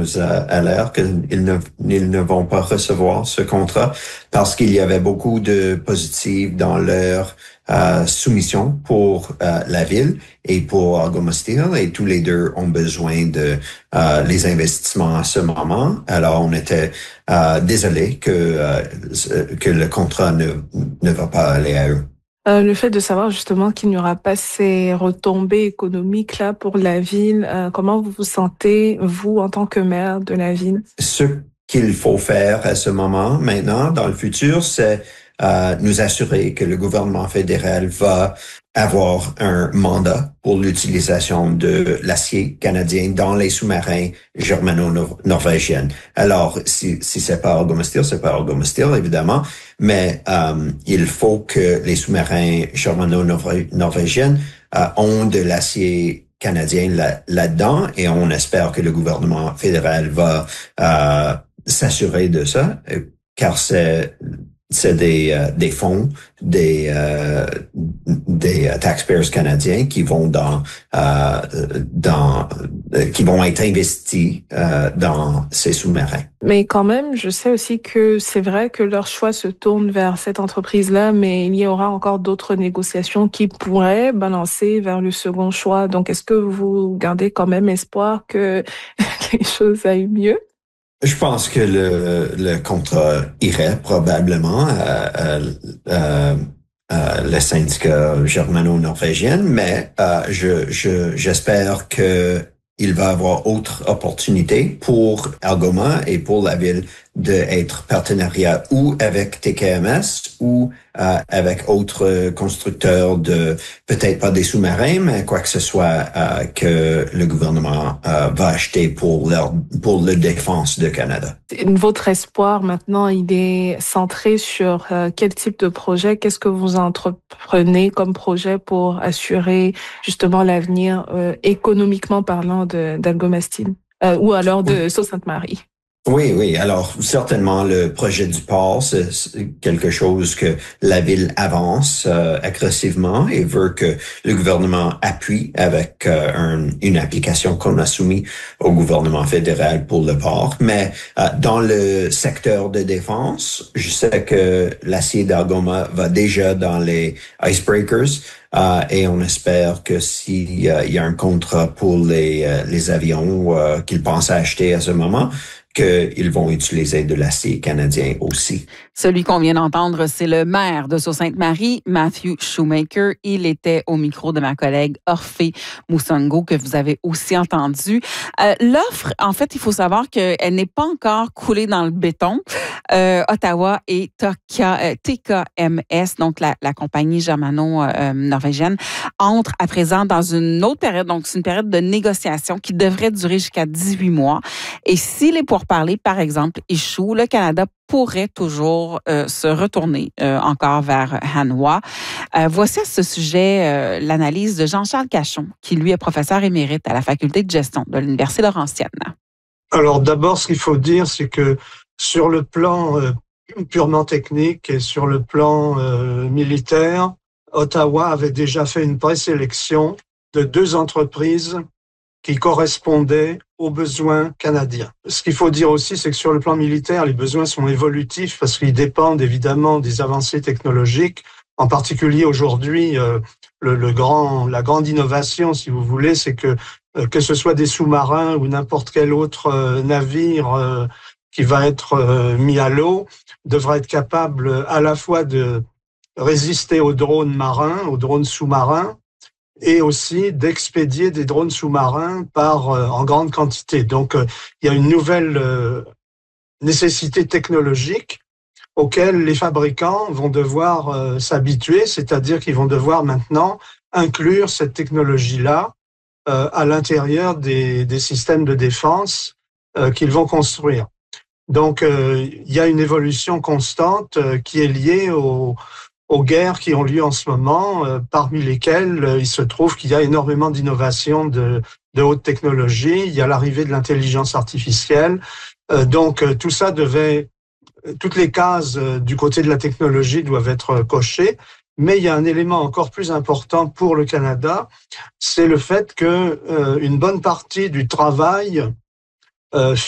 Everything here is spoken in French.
choses à l'air ils ne vont pas recevoir ce contrat parce qu'il y avait beaucoup de positifs dans leur soumission pour la ville et pour Algoma Steel, et tous les deux ont besoin de les investissements à ce moment. Alors on était désolé que le contrat ne va pas aller à eux. Le fait de savoir justement qu'il n'y aura pas ces retombées économiques là pour la ville, comment vous vous sentez, vous, en tant que maire de la ville? Ce qu'il faut faire à ce moment, maintenant, dans le futur, c'est nous assurer que le gouvernement fédéral va avoir un mandat pour l'utilisation de l'acier canadien dans les sous-marins germano-norvégiens. Alors, si c'est pas Algoma Steel, c'est pas Algoma Steel, évidemment, mais il faut que les sous-marins germano-norvégiens ont de l'acier canadien là-dedans, et on espère que le gouvernement fédéral va s'assurer de ça, car c'est des fonds des taxpayers canadiens qui vont qui vont être investis dans ces sous-marins. Mais quand même, je sais aussi que c'est vrai que leur choix se tourne vers cette entreprise-là, mais il y aura encore d'autres négociations qui pourraient balancer vers le second choix. Donc, est-ce que vous gardez quand même espoir que les choses aillent mieux? Je pense que le contrat irait probablement le syndicat germano-norvégien, mais j'espère que il va avoir autre opportunité pour Algoma et pour la ville d'être partenariat ou avec TKMS ou avec autres constructeurs de, peut-être pas des sous-marins, mais quoi que ce soit que le gouvernement va acheter pour la défense de Canada. Votre espoir maintenant, il est centré sur quel type de projet? Qu'est-ce que vous entreprenez comme projet pour assurer justement l'avenir économiquement parlant d'Algoma Steel ou alors de Sault-Sainte-Marie? Oui. Alors, certainement, le projet du port, c'est quelque chose que la ville avance agressivement et veut que le gouvernement appuie avec une application qu'on a soumise au gouvernement fédéral pour le port. Mais dans le secteur de défense, je sais que l'acier d'Algoma va déjà dans les icebreakers. Et on espère que s'il y a un contrat pour les avions qu'ils pensent acheter à ce moment, qu'ils vont utiliser de l'acier canadien aussi. Celui qu'on vient d'entendre, c'est le maire de Sault-Sainte-Marie, Matthew Shoemaker. Il était au micro de ma collègue Orphée Moussango, que vous avez aussi entendu. L'offre, en fait, il faut savoir qu'elle n'est pas encore coulée dans le béton. Ottawa et TKMS, donc la compagnie germano-norvégienne, entrent à présent dans une autre période. Donc, c'est une période de négociation qui devrait durer jusqu'à 18 mois. Et si les pourparlers, par exemple, échouent, le Canada pourrait toujours se retourner encore vers Hanwha. Voici à ce sujet l'analyse de Jean-Charles Cachon, qui lui est professeur émérite à la faculté de gestion de l'Université Laurentienne. Alors d'abord, ce qu'il faut dire, c'est que sur le plan purement technique et sur le plan militaire, Ottawa avait déjà fait une présélection de 2 entreprises qui correspondaient aux besoins canadiens. Ce qu'il faut dire aussi, c'est que sur le plan militaire, les besoins sont évolutifs parce qu'ils dépendent évidemment des avancées technologiques. En particulier aujourd'hui, la grande innovation, si vous voulez, c'est que ce soit des sous-marins ou n'importe quel autre navire qui va être mis à l'eau, devra être capable à la fois de résister aux drones marins, aux drones sous-marins, et aussi d'expédier des drones sous-marins en grande quantité. Donc, il y a une nouvelle nécessité technologique auquel les fabricants vont devoir s'habituer, c'est-à-dire qu'ils vont devoir maintenant inclure cette technologie-là à l'intérieur des systèmes de défense qu'ils vont construire. Donc, il y a une évolution constante qui est liée aux guerres qui ont lieu en ce moment, parmi lesquelles il se trouve qu'il y a énormément d'innovations de haute technologie. Il y a l'arrivée de l'intelligence artificielle. Donc, tout ça toutes les cases du côté de la technologie doivent être cochées. Mais il y a un élément encore plus important pour le Canada, c'est le fait que une bonne partie du travail